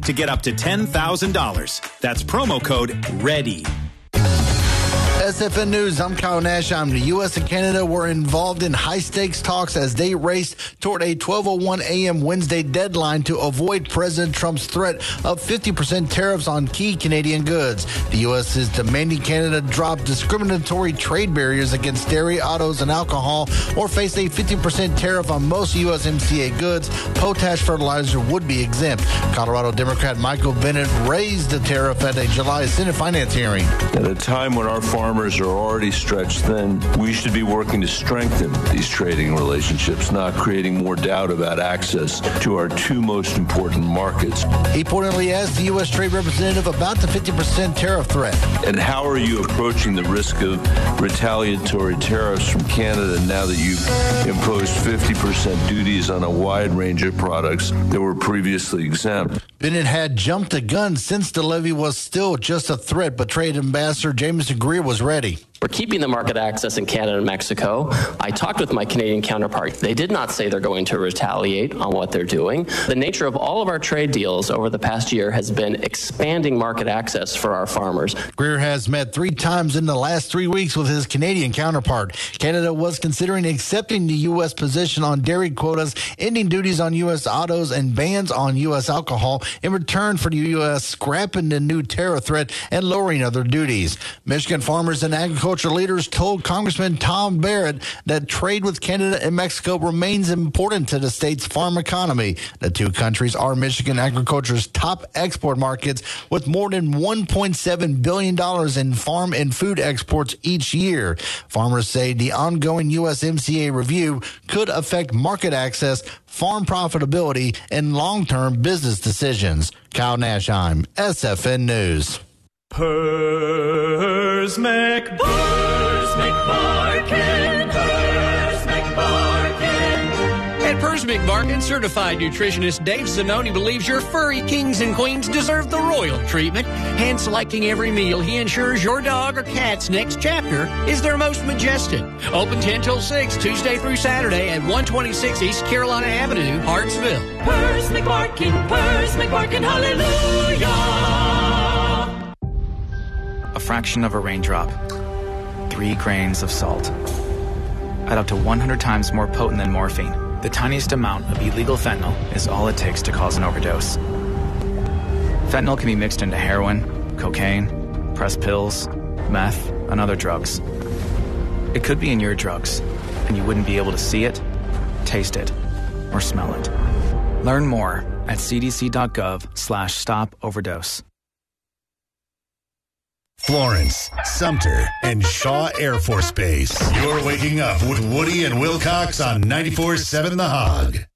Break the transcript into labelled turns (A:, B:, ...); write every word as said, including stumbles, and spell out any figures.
A: to get up to ten thousand dollars. That's promo code READY.
B: S F N News, I'm Kyle Nash. I'm the U S and Canada were involved in high-stakes talks as they raced toward a twelve oh one a.m. Wednesday deadline to avoid President Trump's threat of fifty percent tariffs on key Canadian goods. The U S is demanding Canada drop discriminatory trade barriers against dairy, autos, and alcohol, or face a fifty percent tariff on most U S M C A goods. Potash fertilizer would be exempt. Colorado Democrat Michael Bennet raised the tariff at a July Senate Finance hearing.
C: At a time when our farmers are already stretched thin, we should be working to strengthen these trading relationships, not creating more doubt about access to our two most important markets.
B: He pointedly asked the U S Trade Representative about the fifty percent tariff threat.
C: And how are you approaching the risk of retaliatory tariffs from Canada now that you've imposed fifty percent duties on a wide range of products that were previously exempt?
B: Bennett had jumped the gun since the levy was still just a threat, but Trade Ambassador Jameson Greer was ready.
D: We're keeping the market access in Canada and Mexico. I talked with my Canadian counterpart. They did not say they're going to retaliate on what they're doing. The nature of all of our trade deals over the past year has been expanding market access for our farmers.
B: Greer has met three times in the last three weeks with his Canadian counterpart. Canada was considering accepting the U S position on dairy quotas, ending duties on U S autos, and bans on U S alcohol in return for the U S scrapping the new tariff threat and lowering other duties. Michigan farmers and agriculture leaders told Congressman Tom Barrett that trade with Canada and Mexico remains important to the state's farm economy. The two countries are Michigan agriculture's top export markets, with more than one point seven billion dollars in farm and food exports each year. Farmers say the ongoing U S M C A review could affect market access, farm profitability, and long-term business decisions. Kyle Nashheim, S F N News.
E: Pers McBarkin, Pers McBarkin.
F: At Pers McBarkin, certified nutritionist Dave Zanoni believes your furry kings and queens deserve the royal treatment. Hand selecting every meal, he ensures your dog or cat's next chapter is their most majestic. Open ten till six, Tuesday through Saturday at one twenty-six East Carolina Avenue, Hartsville.
E: Pers McBarkin, Pers McBarkin, hallelujah.
G: A fraction of a raindrop, three grains of salt. At up to one hundred times more potent than morphine, the tiniest amount of illegal fentanyl is all it takes to cause an overdose. Fentanyl can be mixed into heroin, cocaine, pressed pills, meth, and other drugs. It could be in your drugs, and you wouldn't be able to see it, taste it, or smell it. Learn more at cdc.gov slash stop overdose.
H: Florence, Sumter, and Shaw Air Force Base. You're waking up with Woody and Wilcox on ninety-four seven The Hog.